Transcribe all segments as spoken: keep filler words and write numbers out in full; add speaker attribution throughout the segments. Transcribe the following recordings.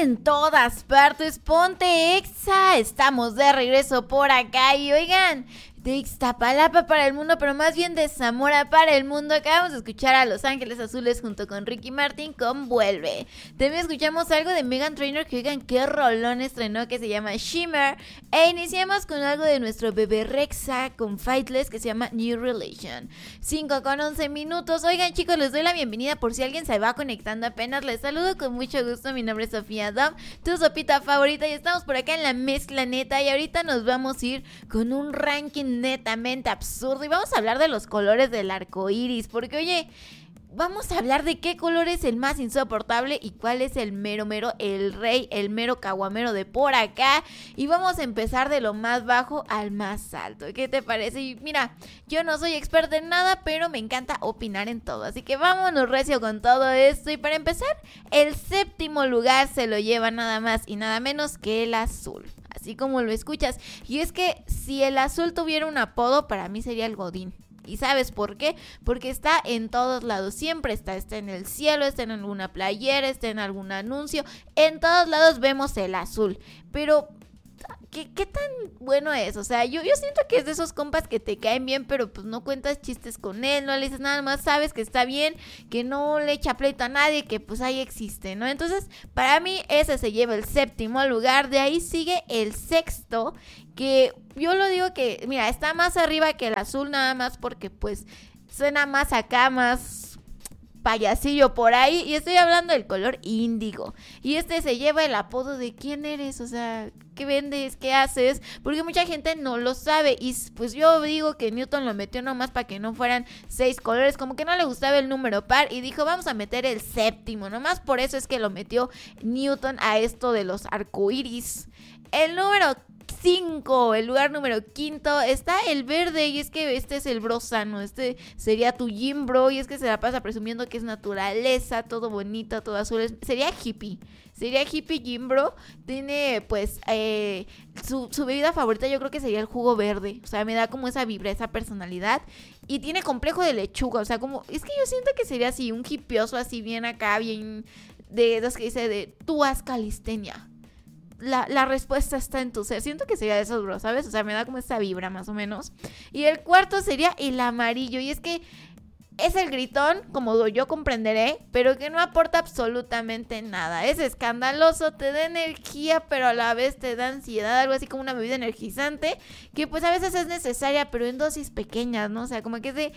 Speaker 1: en todas partes, ponte Exa. Estamos de regreso por acá y oigan, de Ixtapalapa para el mundo, pero más bien de Zamora para el mundo. Acabamos de escuchar a Los Ángeles Azules junto con Ricky Martin con Vuelve. También escuchamos algo de Meghan Trainor, que oigan qué rolón estrenó, que se llama Shimmer. E iniciamos con algo de nuestro bebé Rexa con Fightless, que se llama New Relation. cinco con once minutos. Oigan chicos, les doy la bienvenida por si alguien se va conectando apenas. Les saludo con mucho gusto, mi nombre es Sofía Dom, tu sopita favorita, y estamos por acá en la mezcla neta. Y ahorita nos vamos a ir con un ranking netamente absurdo y vamos a hablar de los colores del arco iris, porque oye, vamos a hablar de qué color es el más insoportable y cuál es el mero mero, el rey, el mero caguamero de por acá. Y vamos a empezar de lo más bajo al más alto. ¿Qué te parece? Y mira, yo no soy experta en nada, pero me encanta opinar en todo, así que vámonos recio con todo esto. Y para empezar, el séptimo lugar se lo lleva nada más y nada menos que el azul, así como lo escuchas. Y es que si el azul tuviera un apodo, para mí sería el Godín. ¿Y sabes por qué? Porque está en todos lados, siempre está, está en el cielo, está en alguna playera, está en algún anuncio, en todos lados vemos el azul. Pero ¿qué, qué tan bueno es? O sea, yo, yo siento que es de esos compas que te caen bien, pero pues no cuentas chistes con él, no le dices nada más, sabes que está bien, que no le echa pleito a nadie, que pues ahí existe, ¿no? Entonces, para mí ese se lleva el séptimo lugar. De ahí sigue el sexto, que yo lo digo que, mira, está más arriba que el azul, nada más porque pues suena más acá, más payasillo por ahí, y estoy hablando del color índigo. Y este se lleva el apodo de ¿quién eres? O sea, ¿qué vendes? ¿Qué haces? Porque mucha gente no lo sabe. Y pues yo digo que Newton lo metió nomás para que no fueran seis colores, como que no le gustaba el número par y dijo vamos a meter el séptimo. Nomás por eso es que lo metió Newton a esto de los arcoíris. El número cinco, el lugar número quinto, está el verde, y es que este es el bro sano, este sería tu gym bro, y es que se la pasa presumiendo que es naturaleza, todo bonito, todo azul, es, sería hippie, sería hippie gym bro. Tiene pues eh, su, su bebida favorita yo creo que sería el jugo verde, o sea, me da como esa vibra, esa personalidad, y tiene complejo de lechuga, o sea, como, es que yo siento que sería así, un hippioso así bien acá, bien de los que dice de tú haz calistenia. La, la respuesta está en tu ser. Siento que sería de esos bros, ¿sabes? O sea, me da como esta vibra más o menos. Y el cuarto sería el amarillo. Y es que es el gritón, como yo comprenderé, pero que no aporta absolutamente nada. Es escandaloso, te da energía, pero a la vez te da ansiedad. Algo así como una bebida energizante, que pues a veces es necesaria, pero en dosis pequeñas, ¿no? O sea, como que es de...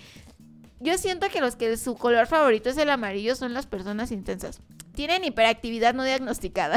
Speaker 1: Yo siento que los que su color favorito es el amarillo son las personas intensas. Tienen hiperactividad no diagnosticada.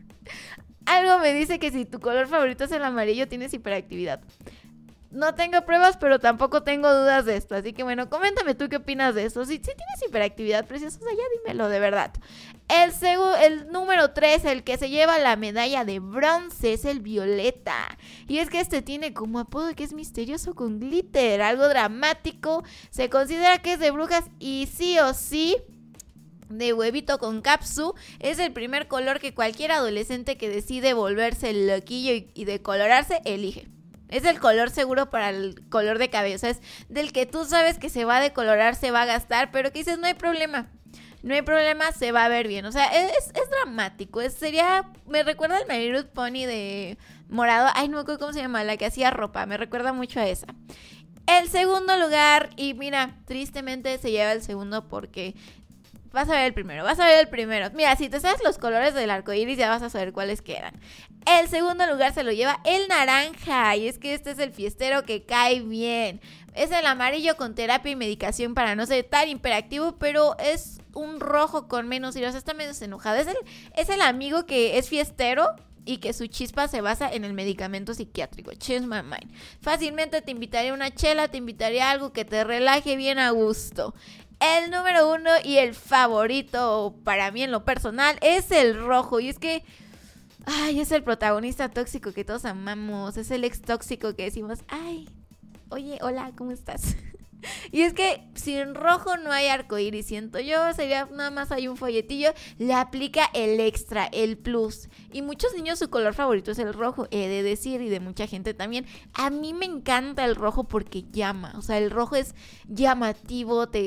Speaker 1: Algo me dice que si tu color favorito es el amarillo, tienes hiperactividad. No tengo pruebas, pero tampoco tengo dudas de esto. Así que bueno, coméntame tú qué opinas de esto. Si, si tienes hiperactividad, preciosa, ya dímelo de verdad. El, segu- el número tres, el que se lleva la medalla de bronce, es el violeta. Y es que este tiene como apodo que es misterioso con glitter, algo dramático. Se considera que es de brujas y sí o sí... de huevito con capsu, es el primer color que cualquier adolescente que decide volverse loquillo y, y decolorarse elige. Es el color seguro para el color de cabello, o sea, es del que tú sabes que se va a decolorar, se va a gastar, pero que dices no hay problema, no hay problema, se va a ver bien, o sea, es, es dramático, es, sería, me recuerda al My Little Pony de morado, ay no me acuerdo cómo se llama, la que hacía ropa, me recuerda mucho a esa. El segundo lugar, y mira, tristemente se lleva el segundo porque... Vas a ver el primero, vas a ver el primero. Mira, si te sabes los colores del arco iris, ya vas a saber cuáles quedan. El segundo lugar se lo lleva el naranja. Y es que este es el fiestero que cae bien. Es el amarillo con terapia y medicación para no ser tan hiperactivo, pero es un rojo con menos ira. O sea, está menos enojado. Es el, es el amigo que es fiestero y que su chispa se basa en el medicamento psiquiátrico. Change my mind. Fácilmente te invitaría a una chela, te invitaría a algo que te relaje bien a gusto. El número uno y el favorito para mí en lo personal es el rojo. Y es que, ay, es el protagonista tóxico que todos amamos. Es el ex tóxico que decimos, ay, oye, hola, ¿cómo estás? Y es que sin rojo no hay arcoíris, siento yo, sería nada más hay un folletillo, le aplica el extra, el plus. Y muchos niños su color favorito es el rojo, he de decir, y de mucha gente también. A mí me encanta el rojo porque llama, o sea, el rojo es llamativo, te...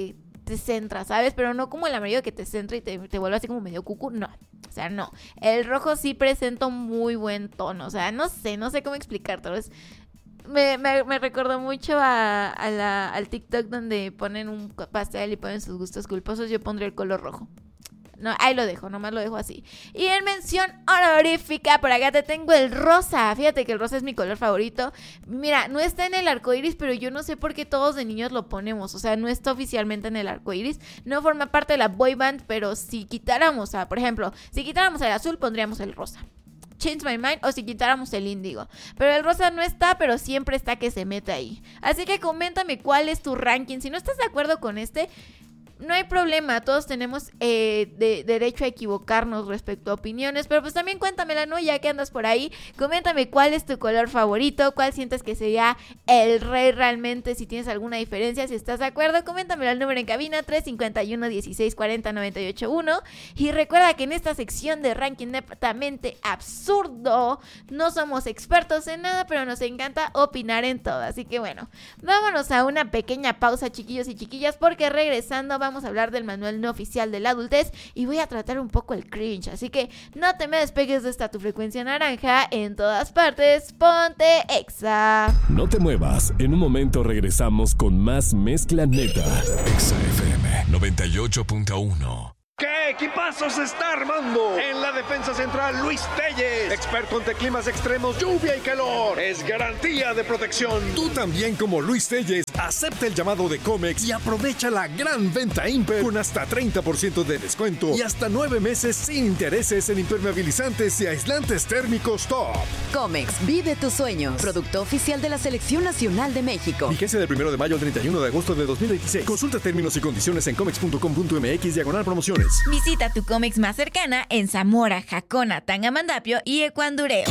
Speaker 1: te centra, ¿sabes? Pero no como el amarillo que te centra y te, te vuelve así como medio cucu, no. O sea, no. El rojo sí presenta un muy buen tono. O sea, no sé, no sé cómo explicártelo. Es, me, me, me recordó mucho a, a la, al TikTok donde ponen un pastel y ponen sus gustos culposos. Yo pondría el color rojo. No, ahí lo dejo, nomás lo dejo así. Y en mención honorífica, por acá te tengo el rosa. Fíjate que el rosa es mi color favorito. Mira, no está en el arco iris, pero yo no sé por qué todos de niños lo ponemos. O sea, no está oficialmente en el arco iris. No forma parte de la boy band, pero si quitáramos, a, por ejemplo, si quitáramos el azul, pondríamos el rosa. Change My Mind, o si quitáramos el índigo. Pero el rosa no está, pero siempre está que se mete ahí. Así que coméntame cuál es tu ranking. Si no estás de acuerdo con este, no hay problema, todos tenemos eh, de, derecho a equivocarnos respecto a opiniones, pero pues también cuéntamela, ¿no? Ya que andas por ahí, coméntame cuál es tu color favorito, cuál sientes que sería el rey realmente, si tienes alguna diferencia, si estás de acuerdo, coméntamelo al número en cabina tres cinco uno, dieciséis cuarenta, noventa y ocho uno. Y recuerda que en esta sección de ranking netamente absurdo, no somos expertos en nada, pero nos encanta opinar en todo, así que bueno, vámonos a una pequeña pausa, chiquillos y chiquillas, porque regresando vamos Vamos a hablar del manual no oficial de la adultez y voy a tratar un poco el cringe, así que no te me despegues de esta tu frecuencia naranja, en todas partes, ponte Exa.
Speaker 2: No te muevas, en un momento regresamos con más mezcla neta. Exa F M noventa y ocho punto uno.
Speaker 3: ¿Qué equipazo se está armando? En la defensa central, Luis Telles, experto ante climas extremos, lluvia y calor. Es garantía de protección.
Speaker 4: Tú también, como Luis Telles, acepta el llamado de Comex y aprovecha la gran venta Imper con hasta treinta por ciento de descuento y hasta nueve meses sin intereses en impermeabilizantes y aislantes térmicos top.
Speaker 5: Comex, vive tus sueños. Producto oficial de la Selección Nacional de México.
Speaker 4: Vigencia del primero de mayo al treinta y uno de agosto de dos mil veintiséis. Consulta términos y condiciones en comex punto com punto m x diagonal promociones.
Speaker 6: Visita tu Comex más cercana en Zamora, Jacona, Tangamandapio y Ecuandureo.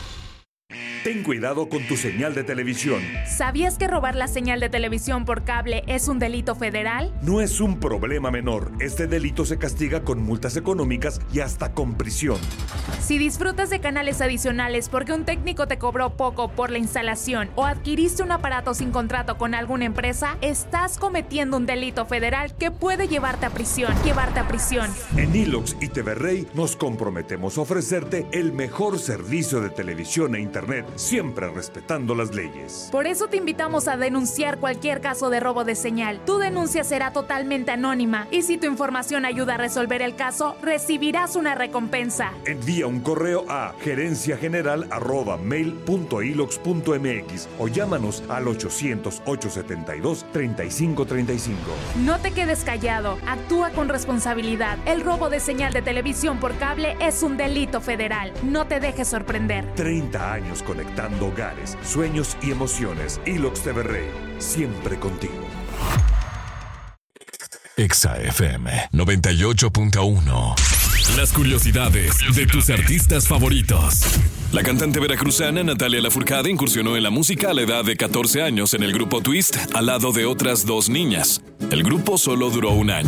Speaker 7: Ten cuidado con tu señal de televisión.
Speaker 8: ¿Sabías que robar la señal de televisión por cable es un delito federal?
Speaker 7: No es un problema menor. Este delito se castiga con multas económicas y hasta con prisión.
Speaker 8: Si disfrutas de canales adicionales porque un técnico te cobró poco por la instalación o adquiriste un aparato sin contrato con alguna empresa, estás cometiendo un delito federal que puede llevarte a prisión. Llevarte a prisión.
Speaker 7: En Ilox y T V Rey nos comprometemos a ofrecerte el mejor servicio de televisión e internet, siempre respetando las leyes.
Speaker 8: Por eso te invitamos a denunciar cualquier caso de robo de señal. Tu denuncia será totalmente anónima y si tu información ayuda a resolver el caso, recibirás una recompensa.
Speaker 7: Envía un correo a gerencia general arroba mail punto ilox punto m x o llámanos al ochocientos, ochocientos setenta y dos, treinta y cinco treinta y cinco.
Speaker 8: No te quedes callado, actúa con responsabilidad. El robo de señal de televisión por cable es un delito federal. No te dejes sorprender.
Speaker 7: treinta años conectando hogares, sueños y emociones. Ilox T V Rey, siempre contigo.
Speaker 2: Exa F M noventa y ocho punto uno. Las curiosidades de tus artistas favoritos. La cantante veracruzana Natalia Lafourcade incursionó en la música a la edad de catorce años en el grupo Twist al lado de otras dos niñas. El grupo solo duró un año.